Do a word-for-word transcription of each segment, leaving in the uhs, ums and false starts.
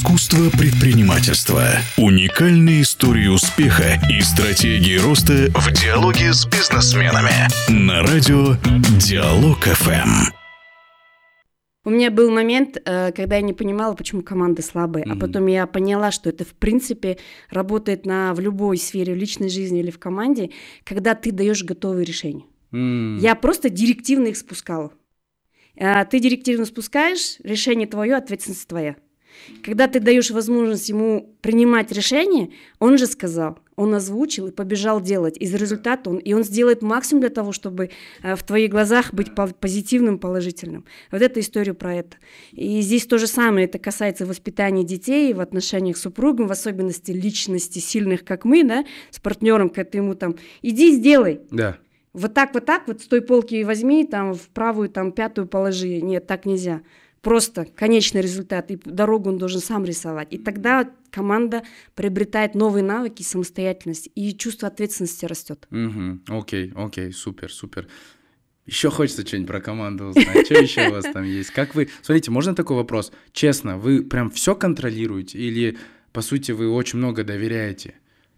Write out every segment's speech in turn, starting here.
Искусство предпринимательства. Уникальные истории успеха и стратегии роста в диалоге с бизнесменами. На радио Диалог эф эм. У меня был момент, когда я не понимала, почему команды слабые, mm-hmm. а потом я поняла, что это в принципе работает на, в любой сфере, в личной жизни или в команде, когда ты даешь готовые решения. Mm-hmm. Я просто директивно их спускала. Ты директивно спускаешь, решение твое, ответственность твоя. Когда ты даешь возможность ему принимать решение, он же сказал, он озвучил и побежал делать. Из результата он, и он сделает максимум для того, чтобы э, в твоих глазах быть позитивным, положительным. Вот эта история про это. И здесь то же самое, это касается воспитания детей в отношениях с супругом, в особенности личности сильных, как мы, да, с партнером, когда ты ему там, иди сделай. Да. Вот так, вот так, вот с той полки возьми, там в правую, там пятую положи. Нет, так нельзя. Просто конечный результат, и дорогу он должен сам рисовать. И тогда команда приобретает новые навыки, самостоятельность, и чувство ответственности растет. Угу. Окей, окей, супер, супер. Еще хочется что-нибудь про команду узнать. Что еще у вас там есть? Как вы... Смотрите, можно такой вопрос? Честно, вы прям все контролируете или, по сути, вы очень много доверяете?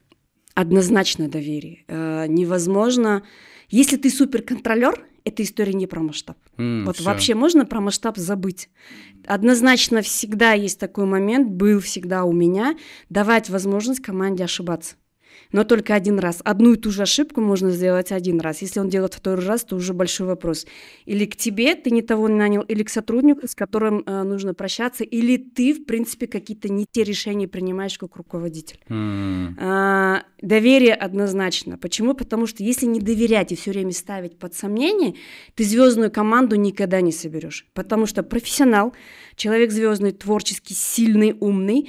Однозначно доверие. Э, невозможно... Если ты суперконтролер, эта история не про масштаб. Mm, вот всё. Вообще можно про масштаб забыть. Однозначно всегда есть такой момент, был всегда у меня, давать возможность команде ошибаться. Но только один раз. Одну и ту же ошибку можно сделать один раз. Если он делает второй раз, то уже большой вопрос. Или к тебе ты не того нанял, или к сотруднику, с которым э, нужно прощаться, или ты, в принципе, какие-то не те решения принимаешь как руководитель. Mm. А, доверие однозначно. Почему? Потому что если не доверять и все время ставить под сомнение, ты звездную команду никогда не соберешь. Потому что профессионал, человек звездный, творческий, сильный, умный,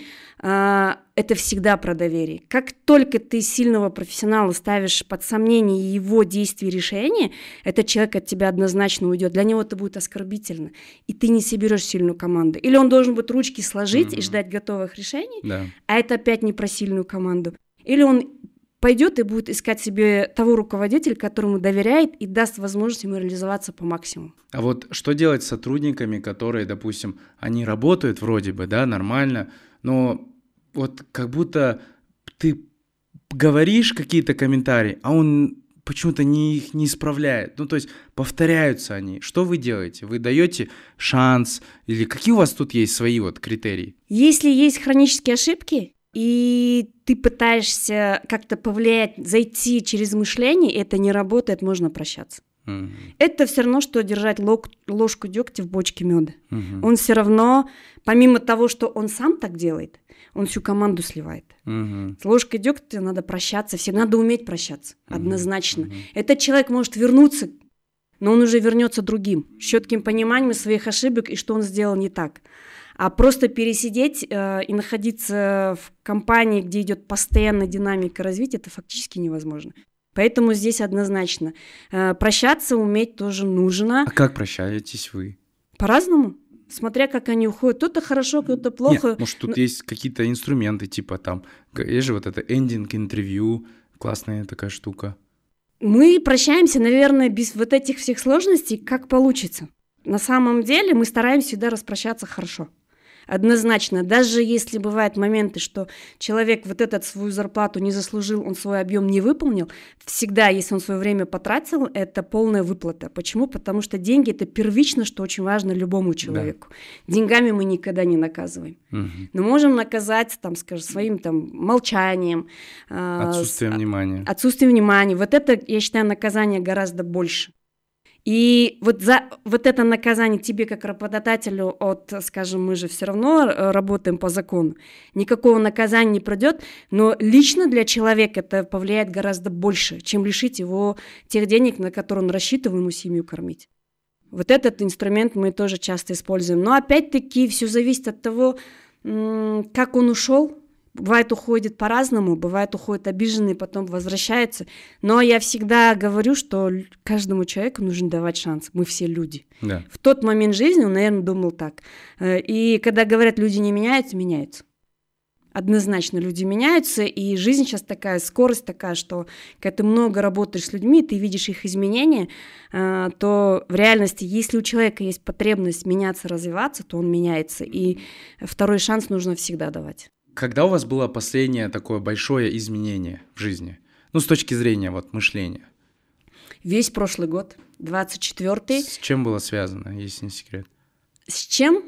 а, это всегда про доверие. Как только ты сильного профессионала ставишь под сомнение его действия и решения, этот человек от тебя однозначно уйдет. Для него это будет оскорбительно. И ты не соберешь сильную команду. Или он должен будет ручки сложить mm-hmm. и ждать готовых решений, да. а это опять не про сильную команду. Или он пойдет и будет искать себе того руководителя, которому доверяет и даст возможность ему реализоваться по максимуму. А вот что делать с сотрудниками, которые, допустим, они работают вроде бы, да, нормально, но вот как будто ты говоришь какие-то комментарии, а он почему-то не, их не исправляет. Ну, то есть повторяются они. Что вы делаете? Вы даете шанс? Или какие у вас тут есть свои вот критерии? Если есть хронические ошибки, и ты пытаешься как-то повлиять, зайти через мышление, это не работает, можно прощаться. Mm-hmm. Это все равно, что держать лог, ложку дегтя в бочке меда. Mm-hmm. Он все равно, помимо того, что он сам так делает, он всю команду сливает. Mm-hmm. С ложкой дегтя надо прощаться, все надо уметь прощаться, mm-hmm. однозначно. Mm-hmm. Этот человек может вернуться, но он уже вернется другим, с четким пониманием своих ошибок и что он сделал не так. А просто пересидеть э, и находиться в компании, где идет постоянная динамика развития, это фактически невозможно. Поэтому здесь однозначно. Э, прощаться уметь тоже нужно. А как прощаетесь вы? По-разному. Смотря как они уходят. Кто-то хорошо, кто-то плохо. Нет, может, тут Но... есть какие-то инструменты, типа там, есть же вот это эндинг-интервью, классная такая штука. Мы прощаемся, наверное, без вот этих всех сложностей, как получится. На самом деле мы стараемся всегда распрощаться хорошо. Однозначно, даже если бывают моменты, что человек вот этот свою зарплату не заслужил, он свой объем не выполнил, всегда, если он свое время потратил, это полная выплата. Почему? Потому что деньги – это первично, что очень важно любому человеку. Да. Деньгами мы никогда не наказываем. Угу. Но можем наказать, там, скажем, своим там, молчанием. Отсутствием э, внимания. Отсутствием внимания. Вот это, я считаю, наказание гораздо больше. И вот за вот это наказание тебе как работодателю от, скажем, мы же все равно работаем по закону, никакого наказания не пройдет, но лично для человека это повлияет гораздо больше, чем лишить его тех денег, на которые он рассчитывал ему семью кормить. Вот этот инструмент мы тоже часто используем. Но опять-таки все зависит от того, как он ушел. Бывает, уходит по-разному, бывает, уходит обиженный, потом возвращается. Но я всегда говорю, что каждому человеку нужно давать шанс. Мы все люди. Да. В тот момент жизни он, наверное, думал так. И когда говорят, люди не меняются, меняются. Однозначно люди меняются, и жизнь сейчас такая, скорость такая, что когда ты много работаешь с людьми, ты видишь их изменения, то в реальности, если у человека есть потребность меняться, развиваться, то он меняется, и второй шанс нужно всегда давать. Когда у вас было последнее такое большое изменение в жизни? Ну, с точки зрения вот мышления. Весь прошлый год, двадцать четвёртый. С чем было связано, если не секрет? С чем?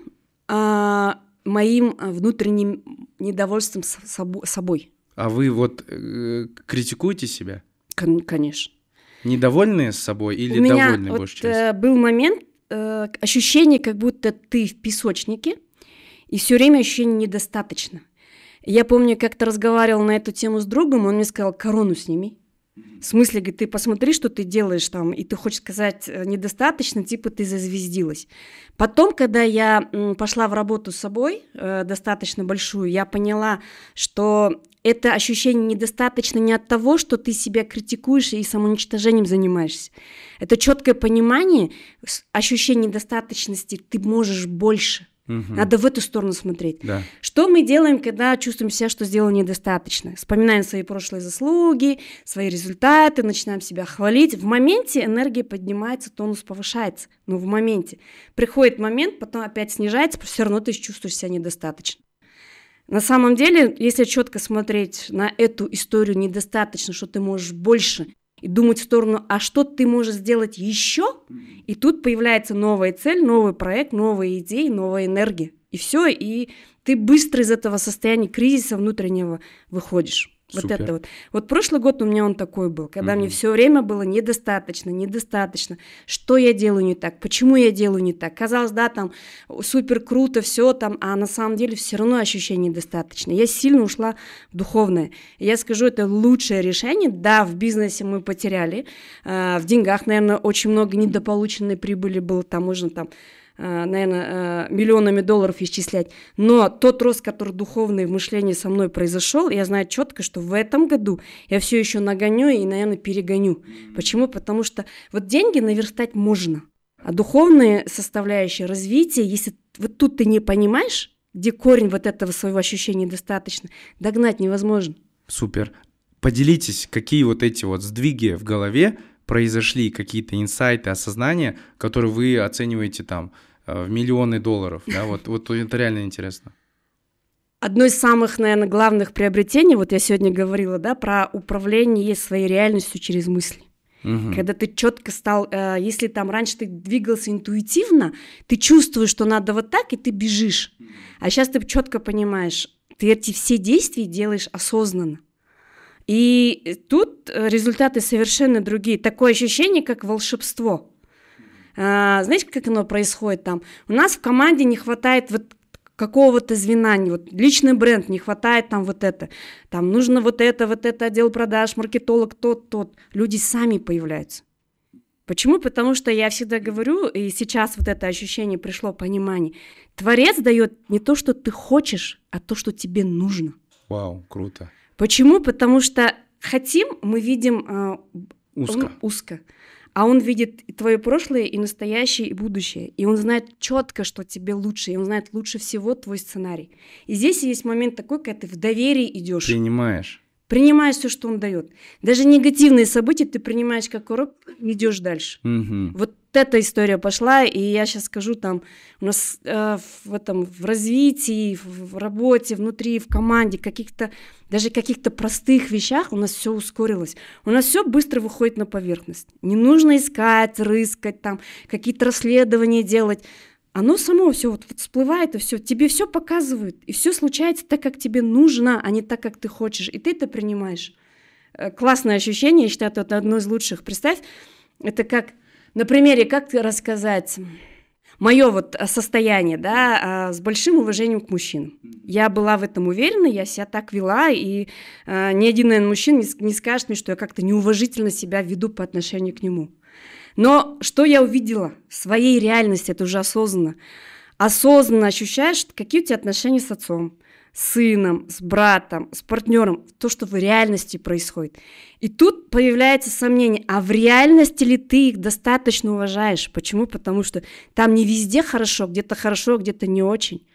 А, моим внутренним недовольством собой. А вы вот э, критикуете себя? Кон- конечно. Недовольны с собой или У меня довольны вот, больше частью? э, был момент, э, ощущение, как будто ты в песочнике, и все время ощущение недостаточно. Я помню, как-то разговаривала на эту тему с другом, он мне сказал: корону сними. В смысле, говорит, ты посмотри, что ты делаешь там, и ты хочешь сказать недостаточно, типа ты зазвездилась. Потом, когда я пошла в работу с собой, э, достаточно большую, я поняла, что это ощущение недостаточно не от того, что ты себя критикуешь и самоуничтожением занимаешься. Это четкое понимание, ощущение недостаточности, ты можешь больше. Угу. Надо в эту сторону смотреть. Да. Что мы делаем, когда чувствуем себя, что сделали недостаточно? Вспоминаем свои прошлые заслуги, свои результаты, начинаем себя хвалить. В моменте энергия поднимается, тонус повышается. Но в моменте. Приходит момент, потом опять снижается, все равно ты чувствуешь себя недостаточно. На самом деле, если четко смотреть на эту историю недостаточно, что ты можешь больше, и думать в сторону, а что ты можешь сделать еще? И тут появляется новая цель, новый проект, новые идеи, новая энергия. И все, и ты быстро из этого состояния кризиса внутреннего выходишь. Вот Супер. это вот. Вот прошлый год у меня он такой был, когда Угу. мне все время было недостаточно, недостаточно. Что я делаю не так? Почему я делаю не так? Казалось, да, там супер круто все там, а на самом деле все равно ощущение недостаточно. Я сильно ушла в духовное. Я скажу, это лучшее решение. Да, в бизнесе мы потеряли, в деньгах, наверное, очень много недополученной прибыли было, там можно там наверное, миллионами долларов исчислять. Но тот рост, который духовный в мышлении со мной произошел, я знаю четко, что в этом году я все еще нагоню и, наверное, перегоню. Почему? Потому что вот деньги наверстать можно, а духовные составляющие развития, если вот тут ты не понимаешь, где корень вот этого своего ощущения недостаточно, догнать невозможно. Супер. Поделитесь, какие вот эти вот сдвиги в голове произошли, какие-то инсайты, осознания, которые вы оцениваете там в миллионы долларов, да, вот, вот это реально интересно. Одно из самых, наверное, главных приобретений, вот я сегодня говорила, да, про управление своей реальностью через мысли. Угу. Когда ты четко стал, э, если там раньше ты двигался интуитивно, ты чувствуешь, что надо вот так, и ты бежишь. А сейчас ты четко понимаешь, ты эти все действия делаешь осознанно. И тут результаты совершенно другие. Такое ощущение, как волшебство. А, знаете, как оно происходит там? У нас в команде не хватает вот какого-то звена, вот личный бренд, не хватает там вот это. Там нужно вот это, вот это, отдел продаж, маркетолог, тот, тот. Люди сами появляются. Почему? Потому что я всегда говорю, и сейчас вот это ощущение пришло, понимание. Творец дает не то, что ты хочешь, а то, что тебе нужно. Вау, круто. Почему? Потому что хотим, мы видим э, узко. узко, а он видит и твое прошлое, и настоящее, и будущее, и он знает четко, что тебе лучше, и он знает лучше всего твой сценарий. И здесь есть момент такой, когда ты в доверии идешь. Принимаешь. Принимаешь все, что он дает. Даже негативные события ты принимаешь как урок и идешь дальше. Угу. Вот эта история пошла, и я сейчас скажу, там у нас э, в этом в развитии, в, в работе, внутри, в команде, каких-то даже каких-то простых вещах у нас все ускорилось. У нас все быстро выходит на поверхность. Не нужно искать, рыскать, там какие-то расследования делать. Оно само все вот, вот всплывает, и все, тебе все показывают, и все случается так, как тебе нужно, а не так, как ты хочешь, и ты это принимаешь. Классное ощущение, я считаю, это одно из лучших. Представь, это как, на примере, как рассказать мое вот состояние, да, с большим уважением к мужчинам. Я была в этом уверена, я себя так вела, и а, ни один, наверное, мужчина не, не скажет мне, что я как-то неуважительно себя веду по отношению к нему. Но что я увидела в своей реальности, это уже осознанно. Осознанно ощущаешь, какие у тебя отношения с отцом, с сыном, с братом, с партнером, то, что в реальности происходит. И тут появляется сомнение, а в реальности ли ты их достаточно уважаешь? Почему? Потому что там не везде хорошо, где-то хорошо, где-то не очень.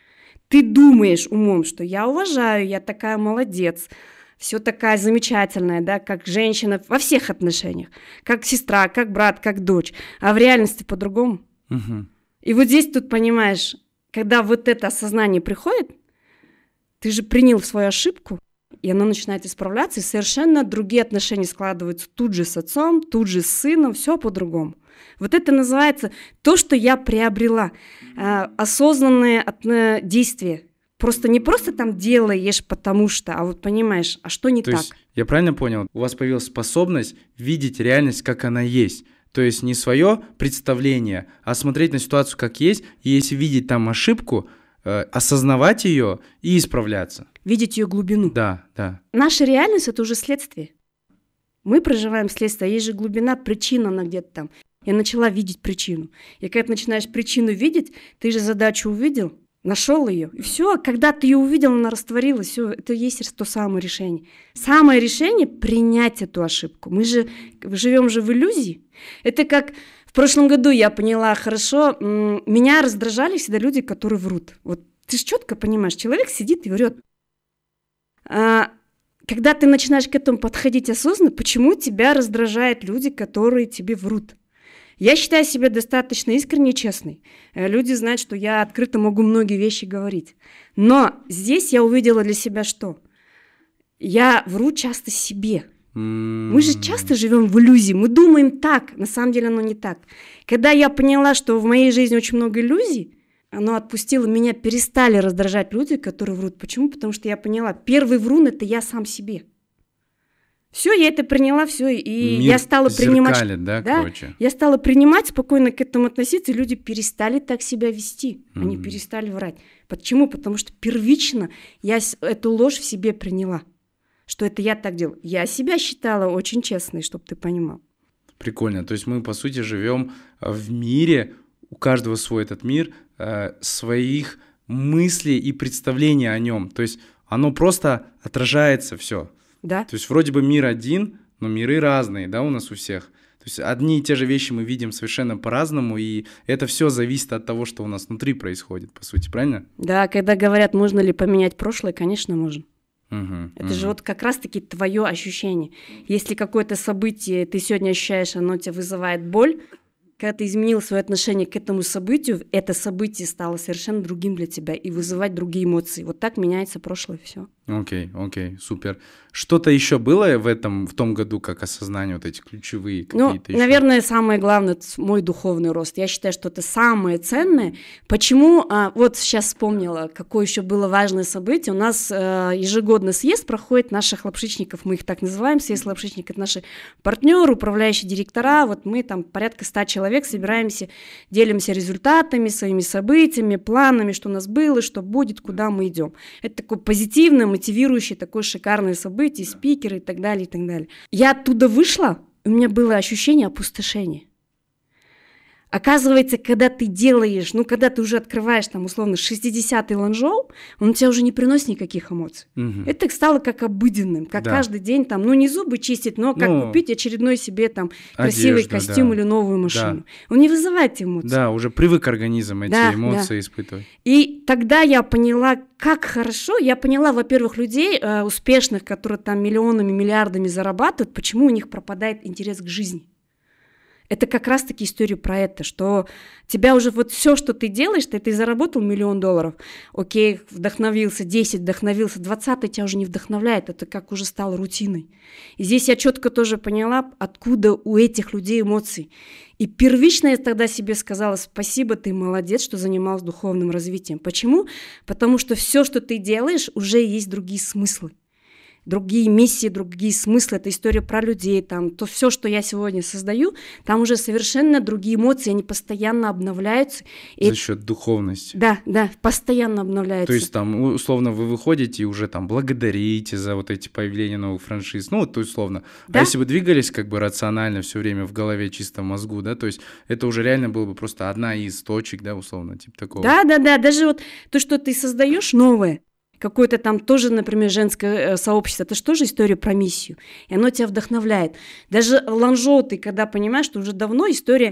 ты думаешь умом, что я уважаю, я такая молодец, все такая замечательная, да, как женщина во всех отношениях, как сестра, как брат, как дочь, а в реальности по-другому. Угу. И вот здесь тут понимаешь, когда вот это осознание приходит, ты же принял свою ошибку, и оно начинает исправляться, и совершенно другие отношения складываются тут же с отцом, тут же с сыном, все по-другому. Вот это называется то, что я приобрела, э, осознанное от, действие. Просто не просто там делаешь потому что, а вот понимаешь, а что не то так. Есть, я правильно понял, у вас появилась способность видеть реальность, как она есть. То есть не свое представление, а смотреть на ситуацию как есть, и если видеть там ошибку, э, осознавать ее и исправляться. Видеть ее глубину. Да, да. Наша реальность – это уже следствие. Мы проживаем следствие, а есть же глубина, причина, она где-то там. Я начала видеть причину. И когда ты начинаешь причину видеть, ты же задачу увидел, нашел ее, и все. Когда ты ее увидел, она растворилась, все, это и есть то самое решение. Самое решение – принять эту ошибку. Мы же живем же в иллюзии. Это как в прошлом году я поняла хорошо, меня раздражали всегда люди, которые врут. Вот ты же четко понимаешь, человек сидит и врет. А, когда ты начинаешь к этому подходить осознанно, почему тебя раздражают люди, которые тебе врут? Я считаю себя достаточно искренней и честной. Люди знают, что я открыто могу многие вещи говорить. Но здесь я увидела для себя что? Я вру часто себе. Mm-hmm. Мы же часто живем в иллюзии, мы думаем так, на самом деле оно не так. Когда я поняла, что в моей жизни очень много иллюзий, оно отпустило, меня перестали раздражать люди, которые врут. Почему? Потому что я поняла, первый врун – это я сам себе. Все, я это приняла, все, и Мир я стала принимать, зеркалит, да, да, короче. я стала принимать, спокойно к этому относиться, и люди перестали так себя вести, mm-hmm. они перестали врать. Почему? Потому что первично я эту ложь в себе приняла, что это я так делаю. Я себя считала очень честной, чтобы ты понимал. Прикольно, то есть мы, по сути, живем в мире, у каждого свой этот мир, э, своих мыслей и представлений о нем, то есть оно просто отражается все. Да. То есть вроде бы мир один, но миры разные, да, у нас у всех. То есть одни и те же вещи мы видим совершенно по-разному, и это все зависит от того, что у нас внутри происходит, по сути, правильно? Да, когда говорят, можно ли поменять прошлое, конечно, можно. Угу, это угу. же вот как раз-таки твое ощущение. Если какое-то событие ты сегодня ощущаешь, оно тебя вызывает боль, когда ты изменил свое отношение к этому событию, это событие стало совершенно другим для тебя и вызывать другие эмоции. Вот так меняется прошлое, все. Окей, okay, окей, okay, супер. Что-то еще было в этом, в том году, как осознание, вот эти ключевые какие-то Ну, еще? наверное, самое главное – это мой духовный рост. Я считаю, что это самое ценное. Почему? А, вот сейчас вспомнила, какое еще было важное событие. У нас а, ежегодно съезд проходит наших лапшичников, мы их так называем, съезд лапшичников, это наши партнеры, управляющие директора. Вот мы там порядка ста человек собираемся, делимся результатами, своими событиями, планами, что у нас было, что будет, куда мы идем. Это такое позитивное, мотивирующее, такое шикарное событие, спикеры и так далее, и так далее. Я оттуда вышла, у меня было ощущение опустошения. Оказывается, когда ты делаешь, ну, когда ты уже открываешь, там, условно, шестидесятый ланчжоу, он у тебя уже не приносит никаких эмоций. Угу. Это стало как обыденным, как да. каждый день, там, ну, не зубы чистить, но как ну, купить очередной себе, там, красивый одежду, костюм да. или новую машину. Да. Он не вызывает эмоций. Да, уже привык организм эти да, эмоции да. испытывать. И тогда я поняла, как хорошо, я поняла, во-первых, людей э, успешных, которые там миллионами, миллиардами зарабатывают, почему у них пропадает интерес к жизни. Это как раз-таки история про это, что тебя уже вот все, что ты делаешь, ты, ты заработал миллион долларов, окей, вдохновился, десять вдохновился, двадцатый тебя уже не вдохновляет, это как уже стало рутиной. И здесь я четко тоже поняла, откуда у этих людей эмоции. И первично я тогда себе сказала: спасибо, ты молодец, что занималась духовным развитием. Почему? Потому что все, что ты делаешь, уже есть другие смыслы. Другие миссии, другие смыслы, это история про людей, там, то все, что я сегодня создаю, там уже совершенно другие эмоции, они постоянно обновляются. За и... счет духовности. Да, да, постоянно обновляются. То есть там, условно, вы выходите и уже там благодарите за вот эти появления новых франшиз, ну, вот, то есть, условно. Да? А если бы двигались как бы рационально все время в голове, чисто в мозгу, да, то есть это уже реально было бы просто одна из точек, да, условно, типа такого. Да, да, да, даже вот то, что ты создаешь новое, какое-то там тоже, например, женское сообщество, это же тоже история про миссию, и оно тебя вдохновляет. Даже ланчжоу ты, когда понимаешь, что уже давно история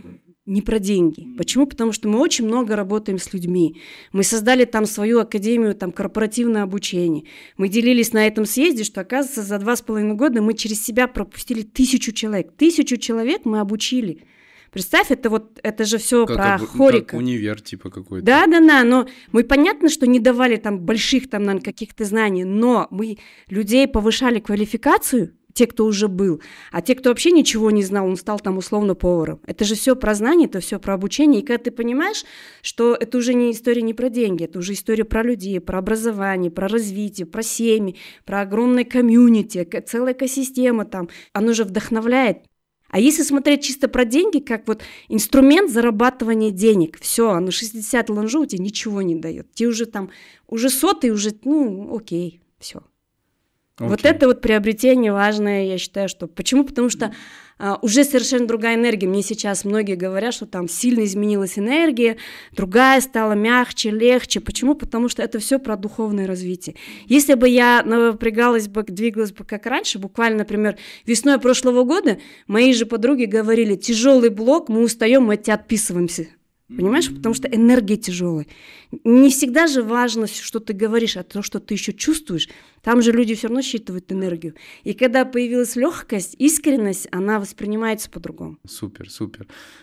не про деньги. Почему? Потому что мы очень много работаем с людьми. Мы создали там свою академию, там корпоративное обучение. Мы делились на этом съезде, что, оказывается, за два с половиной года мы через себя пропустили тысячу человек. Тысячу человек мы обучили. Представь, это вот, это же все про об, хорика. Как универ типа какой-то. Да, да, да, но мы понятно, что не давали там больших там, наверное, каких-то знаний, но мы людей повышали квалификацию, те, кто уже был, а те, кто вообще ничего не знал, он стал там условно поваром. Это же все про знание, это все про обучение, и когда ты понимаешь, что это уже не история не про деньги, это уже история про людей, про образование, про развитие, про семьи, про огромное комьюнити, целая экосистема там, оно же вдохновляет. А если смотреть чисто про деньги, как вот инструмент зарабатывания денег, все, оно шестьдесят ланжу, тебе ничего не дает. Тебе уже там, уже сотый, уже, ну, окей, все. Okay. Вот это вот приобретение важное, я считаю, что... Почему? Потому что а, уже совершенно другая энергия. Мне сейчас многие говорят, что там сильно изменилась энергия, другая стала мягче, легче. Почему? Потому что это все про духовное развитие. Если бы я напрягалась бы, двигалась бы как раньше, буквально, например, весной прошлого года, мои же подруги говорили: тяжелый блок, мы устаем, мы от тебя отписываемся. Понимаешь? Потому что энергия тяжелая. Не всегда же важно, что ты говоришь, а то, что ты еще чувствуешь. Там же люди все равно считывают энергию. И когда появилась легкость, искренность, она воспринимается по-другому. Супер, супер.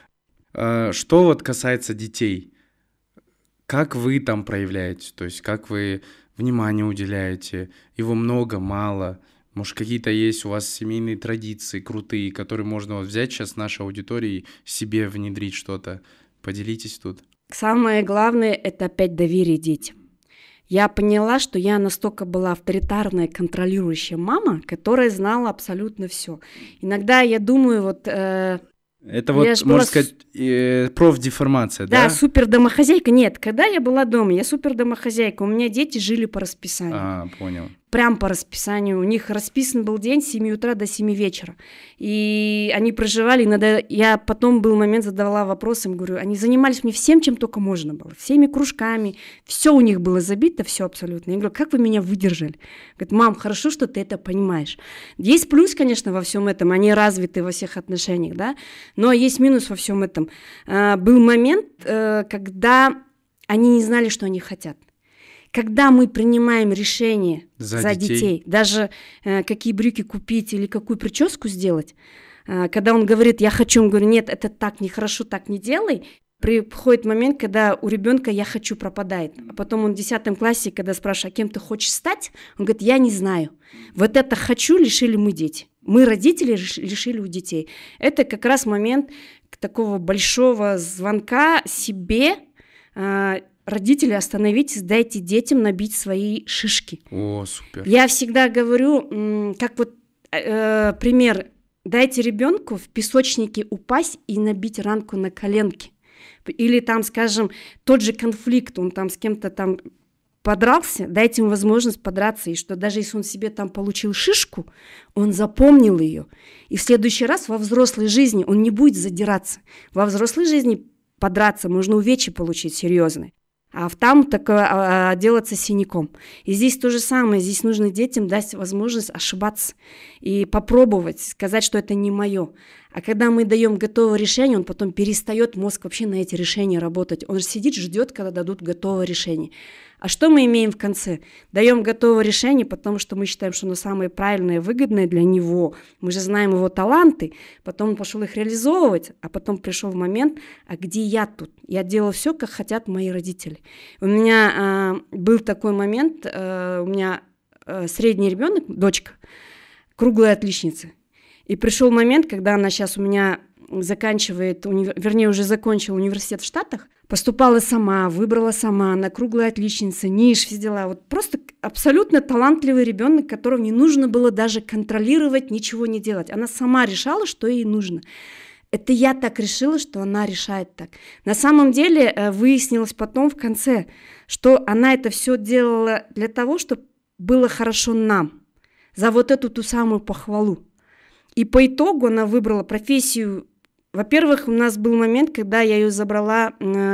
Что вот касается детей, как вы там проявляете? То есть как вы внимание уделяете? Его много, мало? Может, какие-то есть у вас семейные традиции крутые, которые можно вот взять сейчас в нашей аудитории, себе внедрить что-то? Поделитесь тут. Самое главное – это опять доверие детям. Я поняла, что я настолько была авторитарная, контролирующая мама, которая знала абсолютно все. Иногда я думаю, вот... Э, это вот, можно была... сказать, э, профдеформация, да? Да, супердомохозяйка. Нет, когда я была дома, я супердомохозяйка. У меня дети жили по расписанию. А, понял. Прям по расписанию. У них расписан был день с семи утра до семи вечера. И они проживали, иногда я потом был момент, задавала вопросы, им говорю, они занимались мне всем, чем только можно было, всеми кружками, все у них было забито, все абсолютно. Я говорю, как вы меня выдержали? Говорит, мам, хорошо, что ты это понимаешь. Есть плюс, конечно, во всем этом, они развиты во всех отношениях, да, но есть минус во всем этом. А, был момент, а, когда они не знали, что они хотят. Когда мы принимаем решение за, за детей. детей, даже э, какие брюки купить или какую прическу сделать, э, когда он говорит, я хочу, он говорит, нет, это так нехорошо, так не делай, приходит момент, когда у ребенка я хочу пропадает. А потом он в десятом классе, когда спрашивает, а кем ты хочешь стать, он говорит, я не знаю. Вот это хочу лишили мы дети. Мы, родители, лишили у детей. Это как раз момент такого большого звонка себе, э, родители, остановитесь, дайте детям набить свои шишки. О, супер. Я всегда говорю, как вот э, пример, дайте ребенку в песочнике упасть и набить ранку на коленке. Или там, скажем, тот же конфликт, он там с кем-то там подрался, дайте ему возможность подраться, и что даже если он себе там получил шишку, он запомнил ее. И в следующий раз во взрослой жизни он не будет задираться. Во взрослой жизни подраться можно увечья получить серьезные. А там такое отделаться синяком. И здесь то же самое. Здесь нужно детям дать возможность ошибаться и попробовать, сказать, что это не мое. А когда мы даем готовое решение, он потом перестает мозг вообще на эти решения работать. Он сидит, ждет, когда дадут готовое решение. А что мы имеем в конце? Даем готовое решение, потому что мы считаем, что оно самое правильное, выгодное для него. Мы же знаем его таланты. Потом он пошел их реализовывать, а потом пришел момент, а где я тут? Я делала все, как хотят мои родители. У меня э, был такой момент, э, у меня э, средний ребенок, дочка, круглая отличница. И пришел момент, когда она сейчас у меня заканчивает, универ... вернее, уже закончила университет в Штатах, поступала сама, выбрала сама, она круглая отличница, ниш, все дела. Вот просто абсолютно талантливый ребенок, которого не нужно было даже контролировать, ничего не делать. Она сама решала, что ей нужно. Это я так решила, что она решает так. На самом деле выяснилось потом в конце, что она это все делала для того, чтобы было хорошо нам, за вот эту ту самую похвалу. И по итогу она выбрала профессию Во-первых, у нас был момент, когда я ее забрала,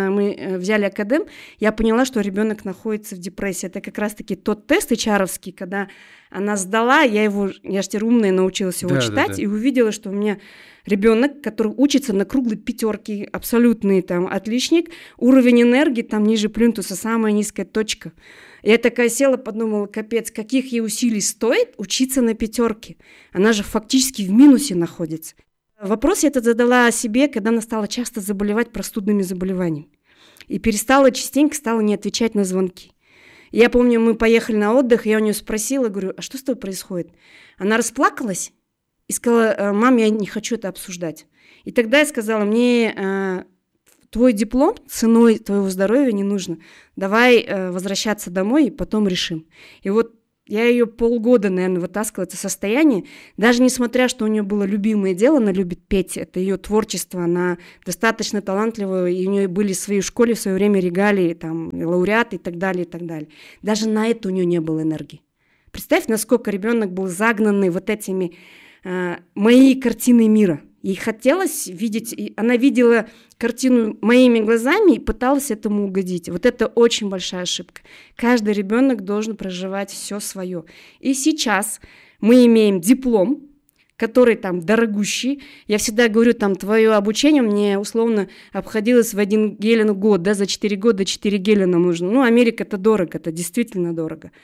мы взяли академ, я поняла, что ребенок находится в депрессии. Это как раз-таки тот тест эйч-аровский, когда она сдала, я его, я же теперь умная, научилась его да, читать, да, да. и увидела, что у меня ребенок, который учится на круглой пятерке, абсолютный там отличник, уровень энергии там ниже плинтуса, самая низкая точка. Я такая села, подумала, капец, каких ей усилий стоит учиться на пятерке? Она же фактически в минусе находится. Вопрос я этот задала себе, когда она стала часто заболевать простудными заболеваниями. И перестала частенько, стала не отвечать на звонки. Я помню, мы поехали на отдых, я у нее спросила, говорю, а что с тобой происходит? Она расплакалась и сказала, мам, я не хочу это обсуждать. И тогда я сказала, мне твой диплом ценой твоего здоровья не нужно. Давай возвращаться домой и потом решим. И вот я ее полгода, наверное, вытаскивала это состояние, даже несмотря, что у нее было любимое дело, она любит петь, это ее творчество, она достаточно талантливая, и у нее были в своей школе в свое время регалии, там, лауреаты и так далее, и так далее. Даже на это у нее не было энергии. Представь, насколько ребенок был загнанный вот этими э, моей картиной мира. Ей хотелось видеть, и она видела картину моими глазами и пыталась этому угодить. Вот это очень большая ошибка. Каждый ребенок должен проживать все свое. И сейчас мы имеем диплом, который там дорогущий. Я всегда говорю, там, твое обучение мне условно обходилось в один гелен год, да, за четыре года четыре гелена нужно. Ну, Америка это дорого, это действительно дорого.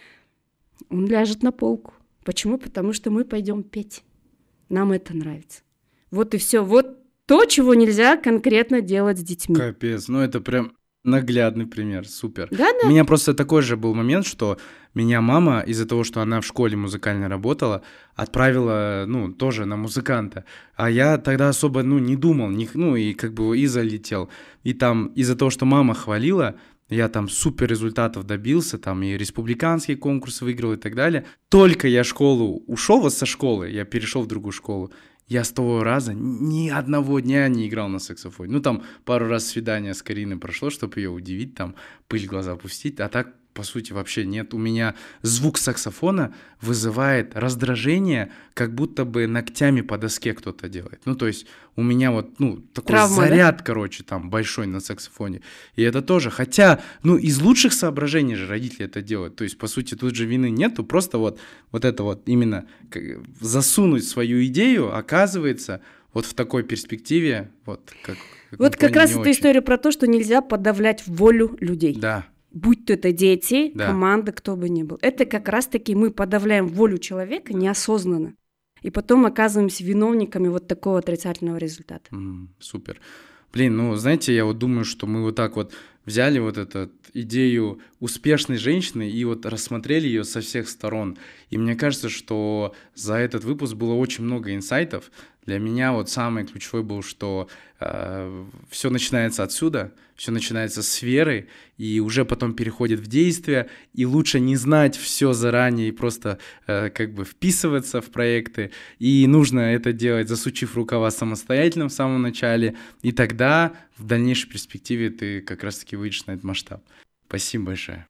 Он ляжет на полку. Почему? Потому что мы пойдем петь. Нам это нравится. Вот и все. Вот то, чего нельзя конкретно делать с детьми. Капец, ну это прям наглядный пример, супер. Да, да. У меня просто такой же был момент, что меня мама из-за того, что она в школе музыкально работала, отправила, ну, тоже на музыканта. А я тогда особо, ну, не думал, не, ну, и как бы и залетел. И там из-за того, что мама хвалила, я там супер результатов добился, там и республиканские конкурсы выиграл и так далее. Только я школу ушел вот со школы, я перешел в другую школу, я с того раза ни одного дня не играл на саксофоне. Ну, там пару раз свидание с Кариной прошло, чтобы ее удивить, там пыль в глаза пустить, а так, по сути, вообще нет. У меня звук саксофона вызывает раздражение, как будто бы ногтями по доске кто-то делает. Ну, то есть у меня вот, ну, такой Травма, заряд, да? короче, там, большой на саксофоне. И это тоже, хотя, ну, из лучших соображений же родители это делают. То есть, по сути, тут же вины нету, просто вот, вот это вот именно как, засунуть свою идею, оказывается, вот в такой перспективе, вот как... как вот как раз эта история про то, что нельзя подавлять волю людей. Да. Будь то это дети, да. команда, кто бы ни был. Это как раз-таки мы подавляем волю человека неосознанно. И потом оказываемся виновниками вот такого отрицательного результата. Mm, супер. Блин, ну, знаете, я вот думаю, что мы вот так вот взяли вот эту идею успешной женщины и вот рассмотрели ее со всех сторон. И мне кажется, что за этот выпуск было очень много инсайтов. Для меня вот самый ключевой был, что э, все начинается отсюда, все начинается с веры, и уже потом переходит в действие, и лучше не знать все заранее и просто э, как бы вписываться в проекты, и нужно это делать, засучив рукава самостоятельно в самом начале, и тогда в дальнейшей перспективе ты как раз-таки выйдешь на этот масштаб. Спасибо большое.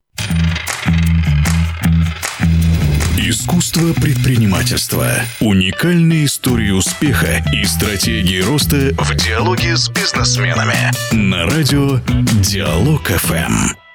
Искусство предпринимательства. Уникальные истории успеха и стратегии роста в диалоге с бизнесменами. На радио Диалог эф эм.